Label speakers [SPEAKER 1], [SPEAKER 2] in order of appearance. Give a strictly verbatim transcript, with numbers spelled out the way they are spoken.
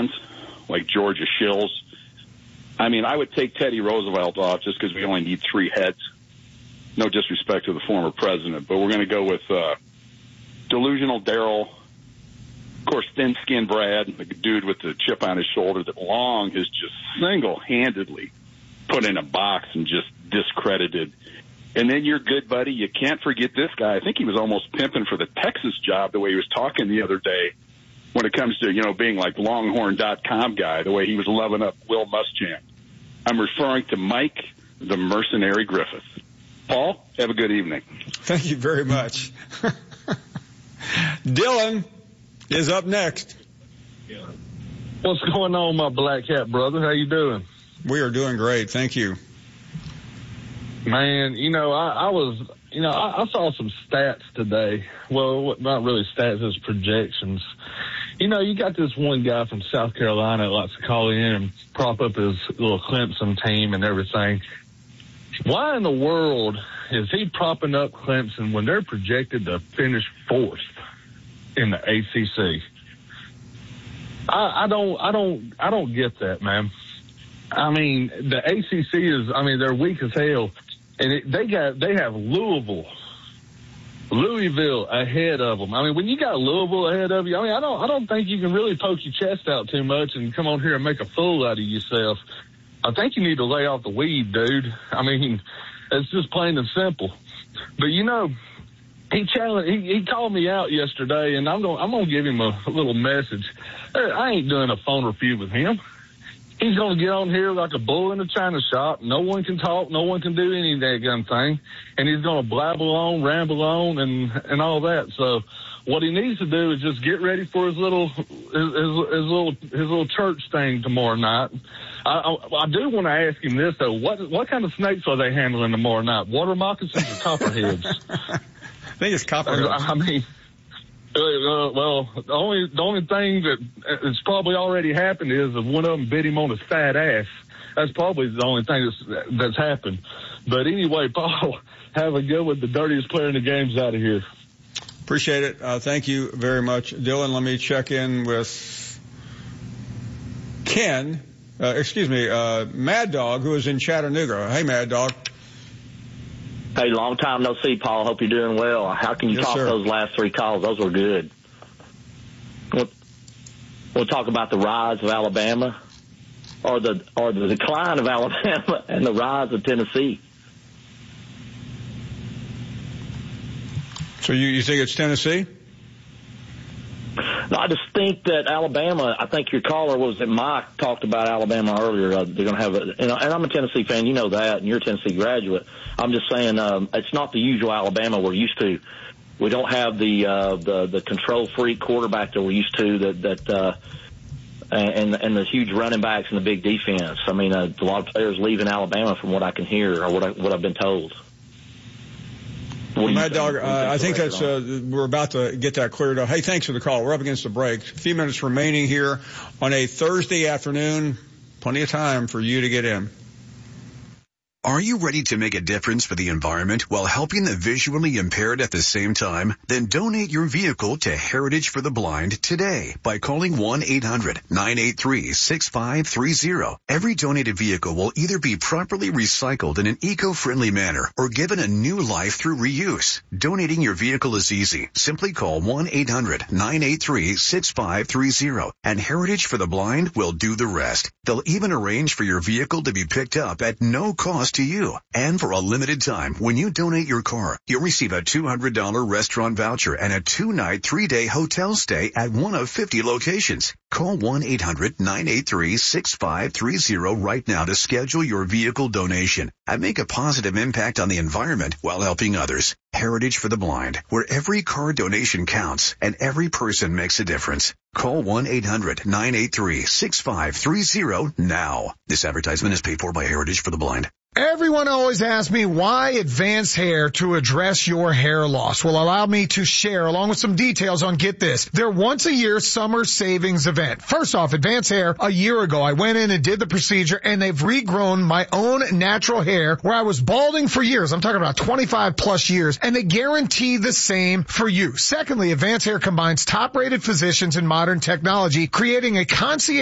[SPEAKER 1] fans, like Georgia shills. I mean, I would take Teddy Roosevelt off just because we only need three heads. No disrespect to the former president, but we're going to go with uh, delusional Daryl. Of course, thin-skinned Brad, the dude with the chip on his shoulder that Long has just single-handedly put in a box and just discredited. And then your good buddy, you can't forget this guy. I think he was almost pimping for the Texas job the way he was talking the other day when it comes to, you know, being like Longhorn dot com guy, the way he was loving up Will Muschamp. I'm referring to Mike the Mercenary Griffith. Paul, have a good evening.
[SPEAKER 2] Thank you very much. Dylan is up next.
[SPEAKER 3] What's going on, my black hat brother? How you doing?
[SPEAKER 2] We are doing great. Thank you.
[SPEAKER 3] Man, you know, I, I was, you know, I, I saw some stats today. Well, not really stats, it's projections. You know, you got this one guy from South Carolina that likes to call in and prop up his little Clemson team and everything. Why in the world is he propping up Clemson when they're projected to finish fourth in the A C C? I, I don't, I don't, I don't get that, man. I mean, the A C C is, I mean, they're weak as hell, and it, they got, they have Louisville, Louisville ahead of them. I mean, when you got Louisville ahead of you, I mean, I don't, I don't think you can really poke your chest out too much and come on here and make a fool out of yourself. I think you need to lay off the weed, dude. I mean, it's just plain and simple. But you know, he challenged, he, he called me out yesterday, and I'm going, I'm going to give him a, a little message. I ain't doing a phone review with him. He's going to get on here like a bull in a china shop. No one can talk. No one can do any of that gun thing. And he's going to blabble on, ramble on, and, and all that. So what he needs to do is just get ready for his little, his, his, his little, his little church thing tomorrow night. I, I, I do want to ask him this though. What, what kind of snakes are they handling tomorrow night? Water moccasins or copperheads?
[SPEAKER 2] I think it's copperheads.
[SPEAKER 3] I, I mean, Uh, well, the only the only thing that has probably already happened is if one of them bit him on his fat ass. That's probably the only thing that's that's happened. But anyway, Paul, have a good one. The dirtiest player in the game's out of here.
[SPEAKER 2] Appreciate it. Uh, thank you very much, Dylan. Let me check in with Ken. Uh, excuse me, uh, Mad Dog, who is in Chattanooga. Hey, Mad Dog.
[SPEAKER 4] Hey, long time no see, Paul. Hope you're doing well. How can you
[SPEAKER 2] yes,
[SPEAKER 4] top
[SPEAKER 2] sir.
[SPEAKER 4] those last three calls? Those were good. We'll, we'll talk about the rise of Alabama, or the or the decline of Alabama, and the rise of Tennessee.
[SPEAKER 2] So you, you think it's Tennessee?
[SPEAKER 4] No, I just think that Alabama, I think your caller was that Mike talked about Alabama earlier. Uh, they're going to have a, and, and I'm a Tennessee fan, you know that, and you're a Tennessee graduate. I'm just saying, um, it's not the usual Alabama we're used to. We don't have the, uh, the, the control freak quarterback that we're used to that, that, uh, and, and the huge running backs and the big defense. I mean, uh, a lot of players leaving Alabama from what I can hear or what I, what I've been told.
[SPEAKER 2] Well, Mad Dog, uh, I think that's, uh, we're about to get that cleared up. Hey, thanks for the call. We're up against the break. A few minutes remaining here on a Thursday afternoon. Plenty of time for you to get in.
[SPEAKER 5] Are you ready to make a difference for the environment while helping the visually impaired at the same time? Then donate your vehicle to Heritage for the Blind today by calling one eight hundred nine eight three six five three zero. Every donated vehicle will either be properly recycled in an eco-friendly manner or given a new life through reuse. Donating your vehicle is easy. Simply call one eight hundred nine eight three six five three zero and Heritage for the Blind will do the rest. They'll even arrange for your vehicle to be picked up at no cost to you. And for a limited time, when you donate your car, you'll receive a two hundred dollars restaurant voucher and a two-night, three-day hotel stay at one of fifty locations. Call one eight hundred nine eight three six five three zero right now to schedule your vehicle donation and make a positive impact on the environment while helping others. Heritage for the Blind, where every car donation counts and every person makes a difference. Call one eight hundred nine eight three six five three zero now. This advertisement is paid for by Heritage for the Blind.
[SPEAKER 6] Everyone always asks me why Advanced Hair to address your hair loss. Well, allow me to share along with some details on, get this, their once a year summer savings event. First off, Advanced Hair, a year ago, I went in and did the procedure and they've regrown my own natural hair where I was balding for years. I'm talking about twenty-five plus years, and they guarantee the same for you. Secondly, Advanced Hair combines top rated physicians and modern technology, creating a concierge